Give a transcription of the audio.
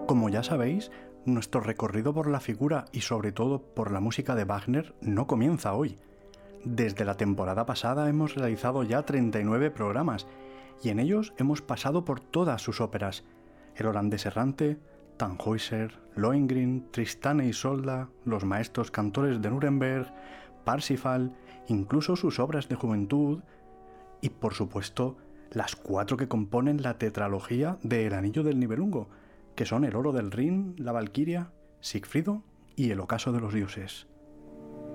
Como ya sabéis, nuestro recorrido por la figura y sobre todo por la música de Wagner no comienza hoy. Desde la temporada pasada hemos realizado ya 39 programas y en ellos hemos pasado por todas sus óperas: El holandés errante, Tannhäuser, Lohengrin, Tristán e Isolda, Los maestros cantores de Nuremberg, Parsifal, incluso sus obras de juventud y, por supuesto, las 4 que componen la tetralogía de El anillo del Nibelungo, que son El oro del Rin, La Valquiria, Sigfrido y El ocaso de los dioses.